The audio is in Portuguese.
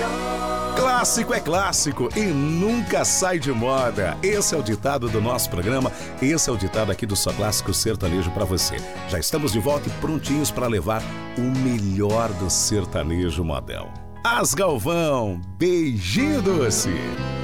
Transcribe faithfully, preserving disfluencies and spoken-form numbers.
Clássico é clássico e nunca sai de moda. Esse é o ditado do nosso programa, esse é o ditado aqui do Só Clássico Sertanejo pra você. Já estamos de volta e prontinhos para levar o melhor do sertanejo modão. As Galvão, beijinho doce.